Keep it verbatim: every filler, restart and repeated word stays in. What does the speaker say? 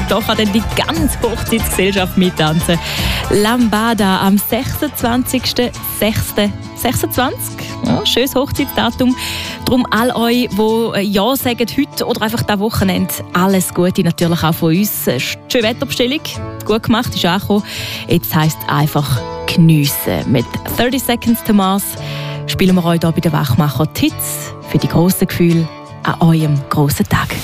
Da kann dann die ganze Hochzeitsgesellschaft mittanzen. Lambada am sechsundzwanzigsten sechsten sechsundzwanzig. Ja, schönes Hochzeitsdatum. Darum all euch, die Ja sagen heute oder einfach dieses Wochenende, alles Gute natürlich auch von uns. Schöne Wetterbestellung, gut gemacht, ist angekommen. Jetzt heisst es einfach geniessen. Mit thirty Seconds to Mars spielen wir euch hier bei den Wachmacher die Hits für die grossen Gefühle an eurem grossen Tag.